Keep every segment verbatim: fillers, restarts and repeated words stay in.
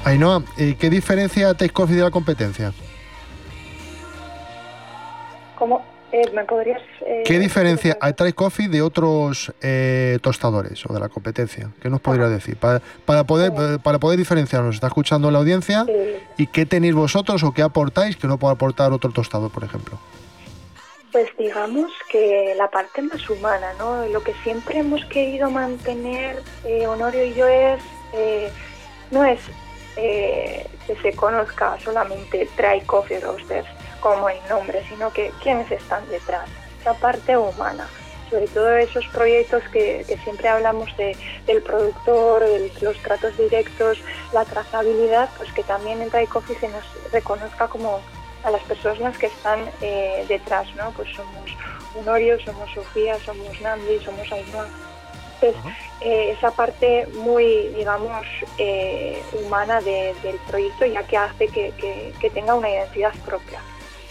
Ainhoa, ¿qué diferencia Thai Coffee de la competencia? ¿Cómo? Eh, ¿Me podrías...? Eh, ¿Qué diferencia hay Thai Coffee de otros eh, tostadores o de la competencia? ¿Qué nos podrías decir? Para, para, poder, sí. para poder diferenciarnos, está escuchando la audiencia, Sí. ¿y qué tenéis vosotros o qué aportáis que no puede aportar otro tostador, por ejemplo? Pues digamos que la parte más humana, ¿no? Lo que siempre hemos querido mantener, eh, Honorio y yo, es eh, no es eh, que se conozca solamente Thai Coffee Roasters como el nombre, sino que quiénes están detrás, esa parte humana, sobre todo esos proyectos que, que siempre hablamos de, del productor, de los tratos directos, la trazabilidad, pues que también en Thai Coffee se nos reconozca como a las personas que están eh, detrás, ¿no? Pues somos Honorio, somos Sofía, somos Nandi, somos Ainhoa. Entonces, uh-huh. eh, esa parte muy, digamos, eh, humana de, del proyecto, ya que hace que, que, que tenga una identidad propia.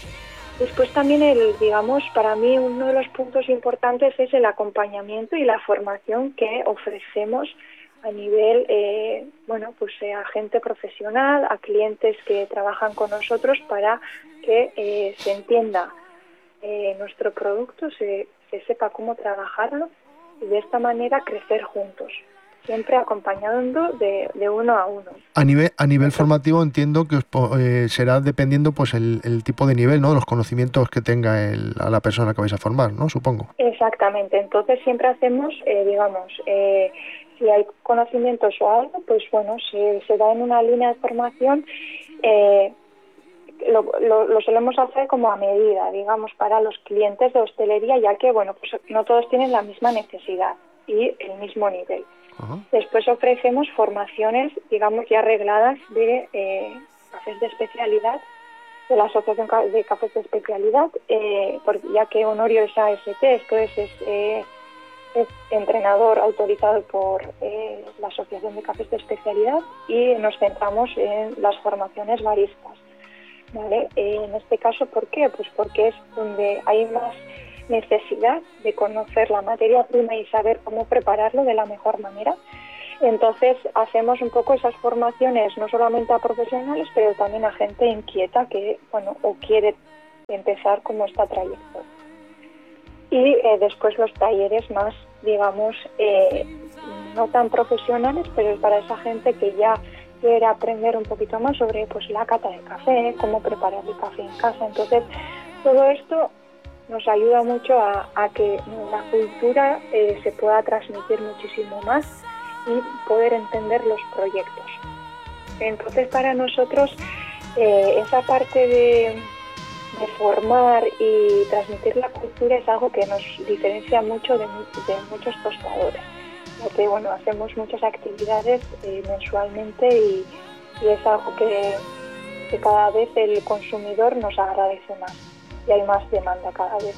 Después también, el, digamos, para mí uno de los puntos importantes es el acompañamiento y la formación que ofrecemos a nivel, eh, bueno, pues eh, a gente profesional, a clientes que trabajan con nosotros para que eh, se entienda eh, nuestro producto, se, se sepa cómo trabajarlo y de esta manera crecer juntos, siempre acompañando de, de uno a uno. A nivel, a nivel Entonces, formativo entiendo que os, eh, será dependiendo pues el, el tipo de nivel, ¿no? Los conocimientos que tenga el, a la persona que vais a formar, ¿no? Supongo. Exactamente. Entonces siempre hacemos, eh, digamos, eh, si hay conocimientos o algo, pues bueno, se, se da en una línea de formación. Eh, lo, lo, lo solemos hacer como a medida, digamos, para los clientes de hostelería, ya que, bueno, pues no todos tienen la misma necesidad y el mismo nivel. Uh-huh. Después ofrecemos formaciones, digamos, ya arregladas de eh, cafés de especialidad, de la Asociación de Cafés de Especialidad, eh, porque ya que Honorio es A S T, esto es, es, eh, es entrenador autorizado por eh, la Asociación de Cafés de Especialidad, y nos centramos en las formaciones baristas, ¿vale? Eh, en este caso, ¿por qué? Pues porque es donde hay más necesidad de conocer la materia prima y saber cómo prepararlo de la mejor manera. Entonces hacemos un poco esas formaciones no solamente a profesionales, pero también a gente inquieta que, bueno, o quiere empezar como esta trayectoria. Y eh, después los talleres más, digamos, eh, no tan profesionales, pero para esa gente que ya quiere aprender un poquito más sobre, pues, la cata de café, cómo preparar el café en casa. Entonces todo esto nos ayuda mucho a, a que la cultura eh, se pueda transmitir muchísimo más y poder entender los proyectos. Entonces, para nosotros, eh, esa parte de, de formar y transmitir la cultura es algo que nos diferencia mucho de, de muchos tostadores, porque, bueno, hacemos muchas actividades eh, mensualmente y, y es algo que, que cada vez el consumidor nos agradece más y hay más demanda cada vez.